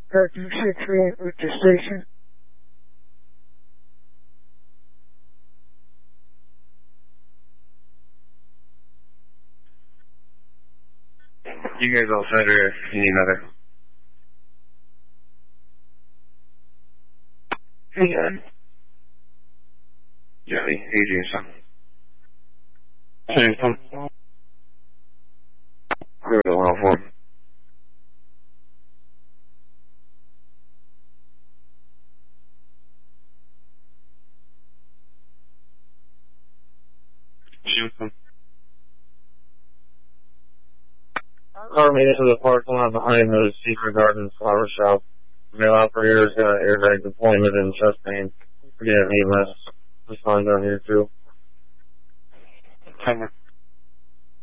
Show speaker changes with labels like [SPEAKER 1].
[SPEAKER 1] Parking 638 with the station.
[SPEAKER 2] You guys all set or you need another?
[SPEAKER 1] Hey, John.
[SPEAKER 2] Johnny, hey, Jason.
[SPEAKER 3] Jason.
[SPEAKER 2] Go to 104.
[SPEAKER 3] Jason. Car made it to the parking lot behind the Secret Garden flower shop. Mail operator's got an airbag deployment and chest pain. We're getting EMS. This line down here too.
[SPEAKER 2] Timer.